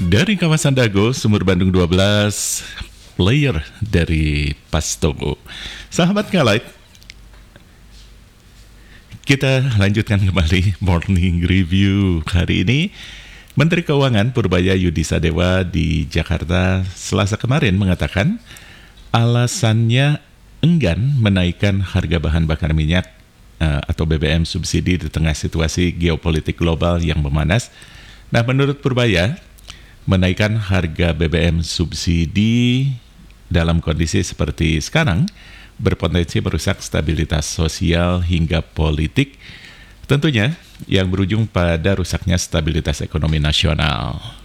Dari kawasan Dago, Sumur Bandung 12, player dari Pastogo. Sahabat Kalight, kita lanjutkan kembali morning review. Hari ini, Menteri Keuangan Purbaya Yudi Sadewa di Jakarta Selasa kemarin mengatakan alasannya enggan menaikkan harga bahan bakar minyak atau BBM subsidi di tengah situasi geopolitik global yang memanas. Nah, menurut Purbaya, menaikkan harga BBM subsidi dalam kondisi seperti sekarang berpotensi merusak stabilitas sosial hingga politik, tentunya yang berujung pada rusaknya stabilitas ekonomi nasional.